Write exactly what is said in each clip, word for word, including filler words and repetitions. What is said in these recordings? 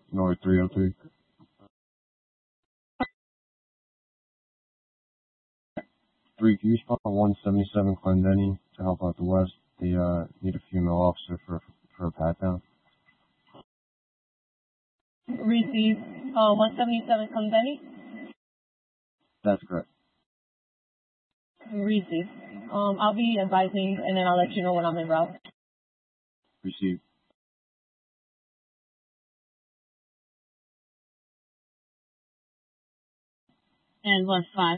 North three oh three. Three, can you spot one seventy-seven Clendenny to help out the west? They uh, need a female officer for for a pat down. Receive uh, one seventy-seven Clendenny. That's correct. Receive. Um, I'll be advising, and then I'll let you know when I'm en route. Received. And West five.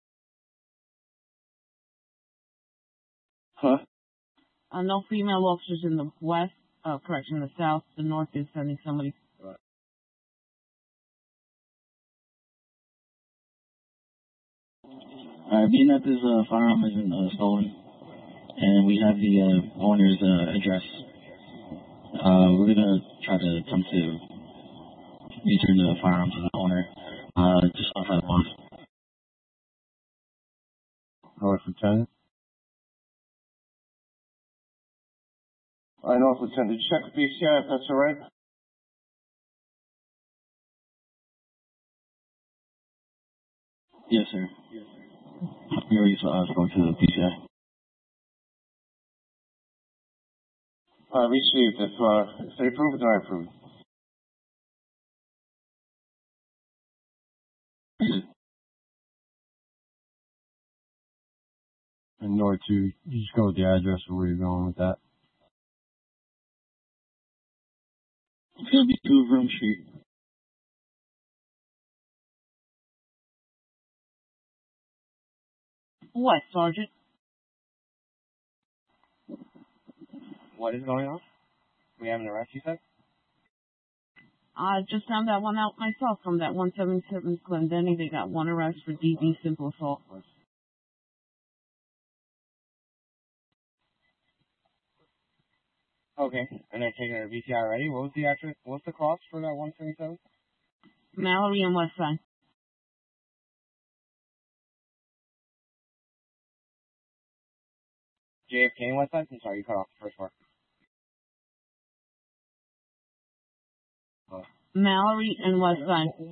Huh? Uh, no female officers in the west, uh, correction, the south. The north is sending somebody. Right. Alright, being that this uh, firearm isn't uh, stolen, and we have the uh, owner's uh, address, uh, we're gonna try to attempt to return the firearm to the owner, uh, just outside of Boston. North Lieutenant. I know, Lieutenant. Did you check the B C I if that's all right? Yes, sir. We already uh, spoke to the B C I. Uh, received. If, uh, if they approve it, then I approve it. And North two, you just go with the address of where you're going with that. It's gonna be two Room Street. What, Sergeant? What is going on? We have an arrest, you said? I just found that one out myself from that one seventy-seven Clendenny. They got one arrest for D D simple assault. Okay, and they're taking her V C I already. What was the address? What's the cross for that one seventy-seven? Mallory and West Side. J F K and West Side? I'm sorry, you cut off the first part. Oh. Mallory and West Side.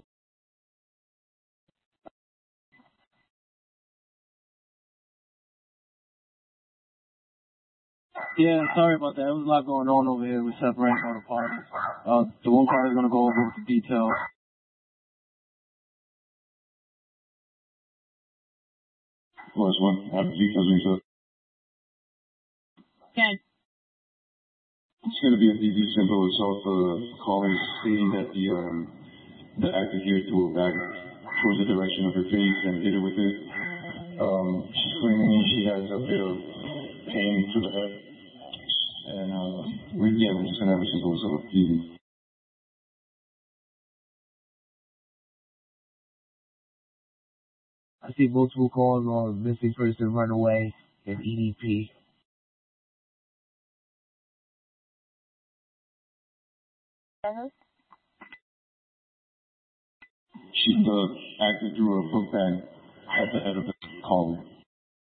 Yeah, sorry about that. There was a lot going on over here. We're separating all the parties. Uh, the one car is gonna go over with the details. Plus one. After details are so. Okay. It's going to be a D D simple assault for the caller stating that the, um, the actor here threw her back towards the direction of her face and hit her with it. Um, she's claiming she has a bit of pain to the head. And, uh, we, yeah, we're just going to have a simple assault D D. I see multiple calls on missing person, runaway, and E D P. Uh-huh. She, the actor threw a book bag at the head of the caller.